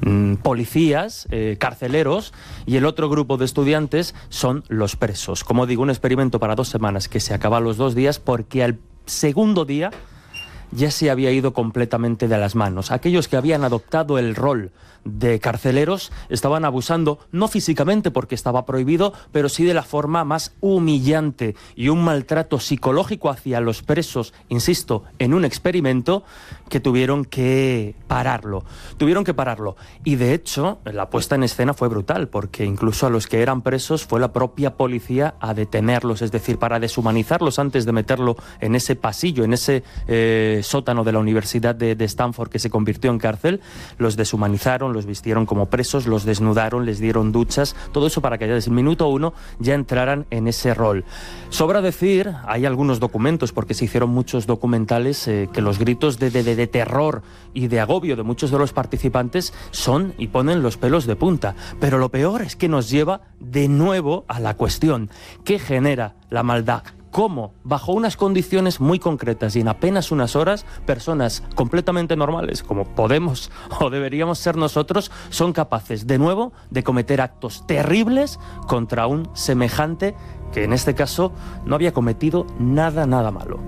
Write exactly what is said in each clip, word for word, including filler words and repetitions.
mm, policías, eh, carceleros, y el otro grupo de estudiantes son los presos. Como digo, un experimento para dos semanas que se acaba a los dos días porque al segundo día ya se había ido completamente de las manos. Aquellos que habían adoptado el rol de carceleros estaban abusando, no físicamente porque estaba prohibido, pero sí de la forma más humillante y un maltrato psicológico hacia los presos, insisto, en un experimento que tuvieron que pararlo. Tuvieron que pararlo. Y de hecho, la puesta en escena fue brutal, porque incluso a los que eran presos fue la propia policía a detenerlos, es decir, para deshumanizarlos antes de meterlo en ese pasillo, en ese eh, sótano de la Universidad de, de Stanford que se convirtió en cárcel. Los deshumanizaron, los vistieron como presos, los desnudaron, les dieron duchas, todo eso para que ya desde el minuto uno ya entraran en ese rol. Sobra decir, hay algunos documentos, porque se hicieron muchos documentales, eh, que los gritos de, de, de terror y de agobio de muchos de los participantes son y ponen los pelos de punta. Pero lo peor es que nos lleva de nuevo a la cuestión: ¿qué genera la maldad? Cómo, bajo unas condiciones muy concretas y en apenas unas horas, personas completamente normales, como podemos o deberíamos ser nosotros, son capaces de nuevo de cometer actos terribles contra un semejante que en este caso no había cometido nada, nada malo.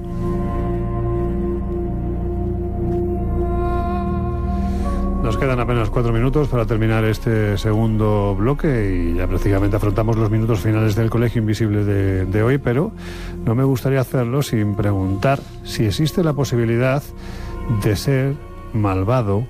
Nos quedan apenas cuatro minutos para terminar este segundo bloque y ya prácticamente afrontamos los minutos finales del Colegio Invisible de, de hoy, pero no me gustaría hacerlo sin preguntar si existe la posibilidad de ser malvado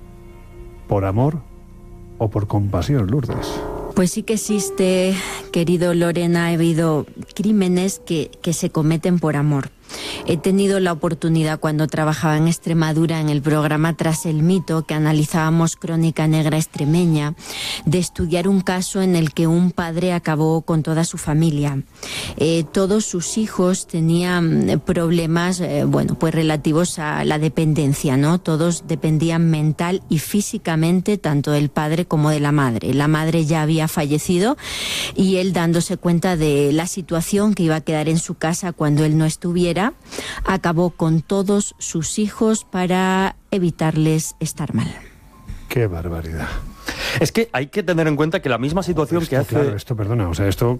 por amor o por compasión, Lourdes. Pues sí que existe, querido Lorena, ha habido crímenes que, que se cometen por amor. He tenido la oportunidad, cuando trabajaba en Extremadura en el programa Tras el Mito, que analizábamos crónica negra extremeña, de estudiar un caso en el que un padre acabó con toda su familia. Eh, todos sus hijos tenían problemas, eh, bueno, pues relativos a la dependencia, ¿no? Todos dependían mental y físicamente tanto del padre como de la madre. La madre ya había fallecido y él, dándose cuenta de la situación que iba a quedar en su casa cuando él no estuviera, acabó con todos sus hijos para evitarles estar mal. ¡Qué barbaridad! Es que hay que tener en cuenta que la misma situación esto, que hace... Claro, esto, perdona, o sea, esto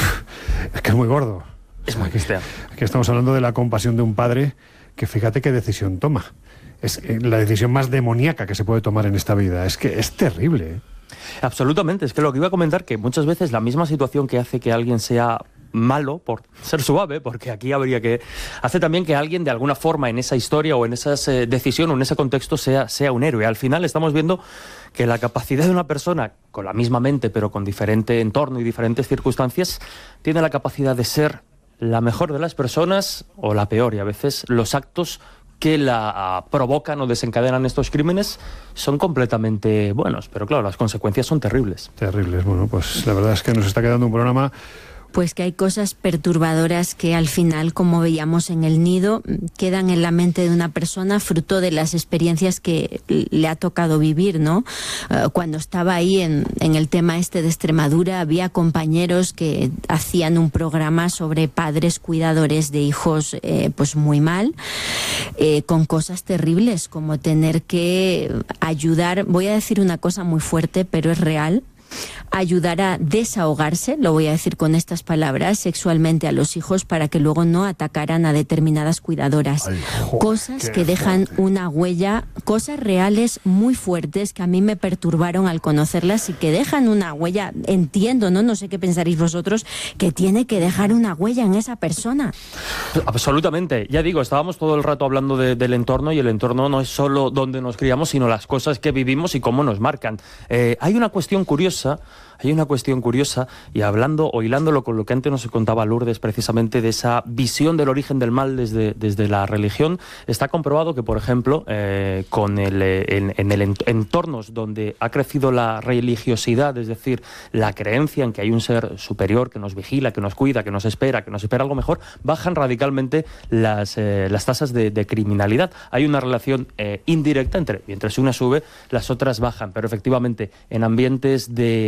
es que es muy gordo. Es muy cristiano. Aquí estamos hablando de la compasión de un padre que, fíjate qué decisión toma. Es la decisión más demoníaca que se puede tomar en esta vida. Es que es terrible, ¿eh? Absolutamente. Es que lo que iba a comentar, que muchas veces la misma situación que hace que alguien sea malo, por ser suave, porque aquí habría que... hace también que alguien de alguna forma en esa historia o en esa eh, decisión o en ese contexto sea, sea un héroe. Al final estamos viendo que la capacidad de una persona con la misma mente pero con diferente entorno y diferentes circunstancias tiene la capacidad de ser la mejor de las personas o la peor, y a veces los actos que la uh, provocan o desencadenan estos crímenes son completamente buenos, pero claro, las consecuencias son terribles. Terribles. Bueno, pues la verdad es que nos está quedando un programa... Pues que hay cosas perturbadoras que al final, como veíamos en El Nido, quedan en la mente de una persona fruto de las experiencias que le ha tocado vivir, ¿no? Uh, cuando estaba ahí en, en el tema este de Extremadura, había compañeros que hacían un programa sobre padres cuidadores de hijos eh, pues muy mal, eh, con cosas terribles, como tener que ayudar, voy a decir una cosa muy fuerte, pero es real, ayudar a desahogarse, lo voy a decir con estas palabras, sexualmente a los hijos para que luego no atacaran a determinadas cuidadoras. Ay, joder, cosas que dejan fuerte. Una huella, cosas reales muy fuertes que a mí me perturbaron al conocerlas y que dejan una huella, entiendo, ¿no? No sé qué pensaréis vosotros, que tiene que dejar una huella en esa persona. Absolutamente. Ya digo, estábamos todo el rato hablando de, del entorno, y el entorno no es solo donde nos criamos, sino las cosas que vivimos y cómo nos marcan. Eh, hay una cuestión curiosa Hay una cuestión curiosa, y hablando o hilándolo con lo que antes nos contaba Lourdes, precisamente de esa visión del origen del mal desde, desde la religión, está comprobado que, por ejemplo, eh, con el, en, en el entornos donde ha crecido la religiosidad, es decir, la creencia en que hay un ser superior que nos vigila, que nos cuida, que nos espera, que nos espera algo mejor, bajan radicalmente las, eh, las tasas de, de criminalidad. Hay una relación eh, indirecta entre, mientras una sube, las otras bajan, pero efectivamente en ambientes de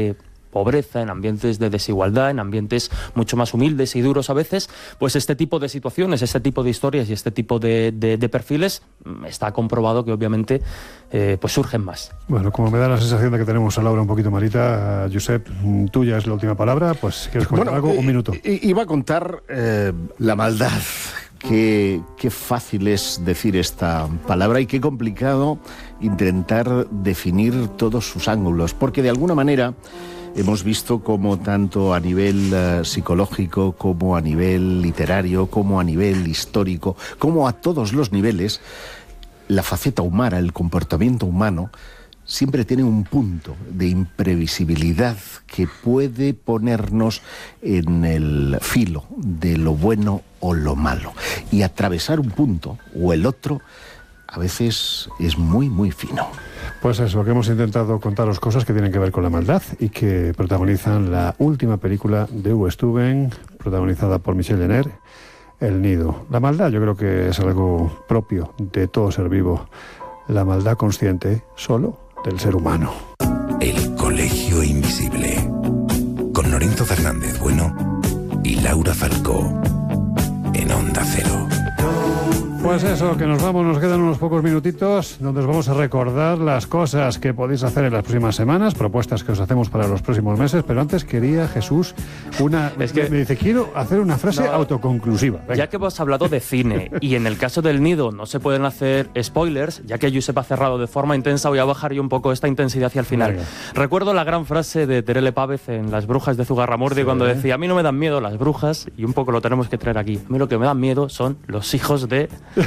pobreza, en ambientes de desigualdad, en ambientes mucho más humildes y duros a veces, pues este tipo de situaciones, este tipo de historias y este tipo de, de, de perfiles está comprobado que obviamente eh, pues surgen más. Bueno, como me da la sensación de que tenemos a Laura un poquito malita, Josep, tuya es la última palabra, pues si quieres comentar bueno, algo, un minuto. Iba a contar eh, la maldad. Qué, qué fácil es decir esta palabra y qué complicado intentar definir todos sus ángulos, porque de alguna manera hemos visto como tanto a nivel uh, psicológico, como a nivel literario, como a nivel histórico, como a todos los niveles, la faceta humana, el comportamiento humano, siempre tiene un punto de imprevisibilidad que puede ponernos en el filo de lo bueno o lo malo. Y atravesar un punto o el otro a veces es muy, muy fino. Pues eso, que hemos intentado contaros cosas que tienen que ver con la maldad y que protagonizan la última película de Uwe Stuben, protagonizada por Michel Jenner, El Nido. La maldad yo creo que es algo propio de todo ser vivo. La maldad consciente solo del ser humano. El Colegio Invisible, con Lorenzo Fernández Bueno y Laura Falcó, en Onda Cero. Pues eso, que nos vamos, nos quedan unos pocos minutitos donde os vamos a recordar las cosas que podéis hacer en las próximas semanas, propuestas que os hacemos para los próximos meses, pero antes quería, Jesús, una... Es que me dice, quiero hacer una frase no, autoconclusiva. Venga. Ya que hemos hablado de cine y en el caso del Nido no se pueden hacer spoilers, ya que Josep ha cerrado de forma intensa, voy a bajar yo un poco esta intensidad hacia el final. Venga. Recuerdo la gran frase de Terele Pávez en Las brujas de Zugarramurdi, sí, cuando decía, a mí no me dan miedo las brujas, y un poco lo tenemos que traer aquí. A mí lo que me dan miedo son los hijos de...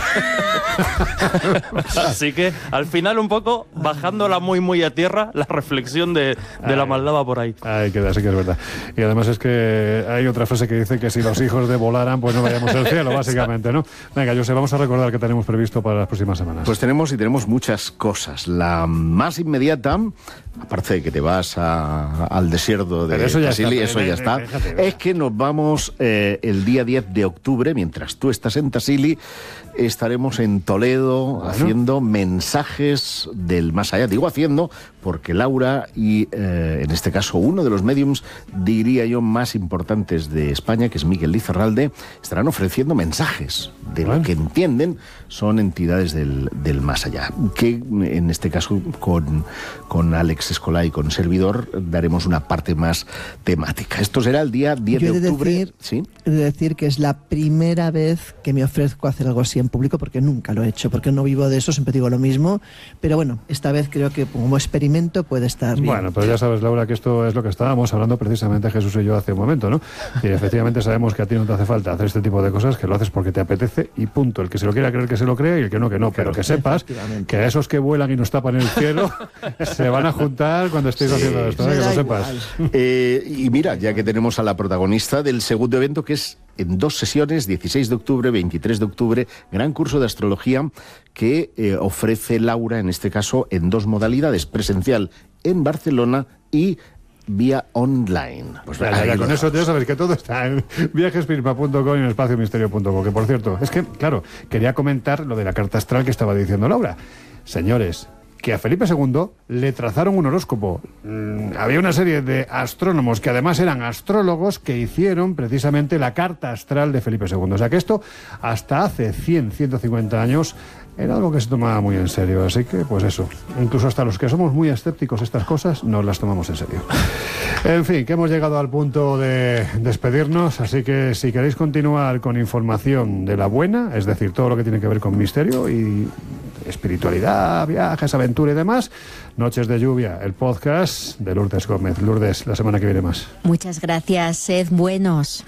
Así que al final un poco bajándola muy muy a tierra, la reflexión de, de ay, la maldad va por ahí. Ay, que sí que es verdad. Y además es que hay otra frase que dice que si los hijos de volaran, pues no vayamos al cielo, básicamente, ¿no? Venga, José, vamos a recordar que tenemos previsto para las próximas semanas. Pues tenemos y tenemos muchas cosas. La más inmediata, aparte de que te vas a, al desierto de eso ya Tassili, está, eso ya está, déjate, es que nos vamos eh, el día diez de octubre, mientras tú estás en Tassili, estaremos en Toledo, bueno, haciendo mensajes del más allá. Digo haciendo porque Laura y, eh, en este caso, uno de los mediums, diría yo, más importantes de España, que es Miguel Lizarralde, estarán ofreciendo mensajes de bueno. lo que entienden son entidades del, del más allá. Que, en este caso, con, con Alex Escolá y con servidor, daremos una parte más temática. Esto será el día diez de octubre. Decir, ¿Sí? He de decir que es la primera vez que me ofrezco a hacer algo así en público, porque nunca lo he hecho, porque no vivo de eso, siempre digo lo mismo, pero bueno, esta vez creo que como experimento puede estar bien. Bueno, pero ya sabes, Laura, que esto es lo que estábamos hablando precisamente Jesús y yo hace un momento, ¿no? Y efectivamente sabemos que a ti no te hace falta hacer este tipo de cosas, que lo haces porque te apetece y punto. El que se lo quiera creer que se lo cree y el que no, que no, pero que sepas que a esos que vuelan y nos tapan el cielo se van a juntar cuando estéis sí, haciendo esto, ¿eh? Que lo sepas. Eh, y mira, ya que tenemos a la protagonista del segundo evento, que es en dos sesiones, dieciséis de octubre, veintitrés de octubre, gran curso de astrología que eh, ofrece Laura, en este caso, en dos modalidades, presencial en Barcelona y vía online. Pues ya, ya con eso ya sabes que todo está en viajespispa punto com y en espacio misterio punto com, que por cierto, es que, claro, quería comentar lo de la carta astral que estaba diciendo Laura. Señores, que a Felipe segundo le trazaron un horóscopo. Mm, había una serie de astrónomos que además eran astrólogos que hicieron precisamente la carta astral de Felipe segundo. O sea que esto, hasta hace cien, ciento cincuenta años, era algo que se tomaba muy en serio. Así que, pues eso, incluso hasta los que somos muy escépticos estas cosas, nos las tomamos en serio. En fin, que hemos llegado al punto de despedirnos, así que si queréis continuar con información de la buena, es decir, todo lo que tiene que ver con misterio y espiritualidad, viajes, aventura y demás, Noches de Lluvia, el podcast de Lourdes Gómez. Lourdes, la semana que viene más. Muchas gracias, sed buenos.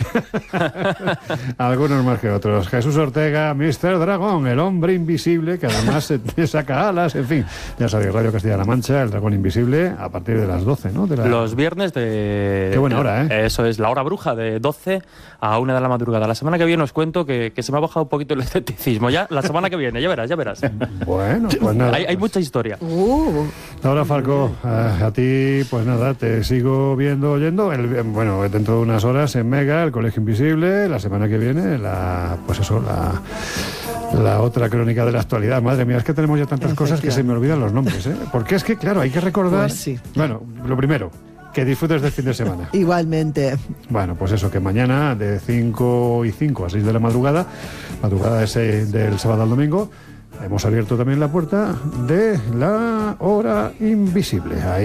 Algunos más que otros. Jesús Ortega, míster Dragón, el hombre invisible, que además se saca alas, en fin. Ya sabéis, Radio Castilla-La Mancha, el Dragón Invisible, a partir de las doce, ¿no? De la... Los viernes de... Qué buena hora, ¿eh? Eso es, la hora bruja, de doce a una de la madrugada. La semana que viene os cuento que, que se me ha bajado un poquito el escepticismo. Ya, la semana que viene, ya verás, ya verás. Bueno, pues nada. Hay, hay mucha historia. Uh. Laura Falcó, a, a ti, pues nada, te sigo viendo, oyendo, el, bueno, dentro de unas horas en Mega, el Colegio Invisible, la semana que viene, la, pues eso, la, la otra crónica de la actualidad. Madre mía, es que tenemos ya tantas cosas que se me olvidan los nombres, ¿eh? Porque es que, claro, hay que recordar, pues sí. Bueno, lo primero, Que disfrutes del fin de semana. Igualmente. Bueno, pues eso, que mañana de cinco y cinco a seis de la madrugada, madrugada ese del sábado al domingo, hemos abierto también la puerta de la hora invisible. Ahí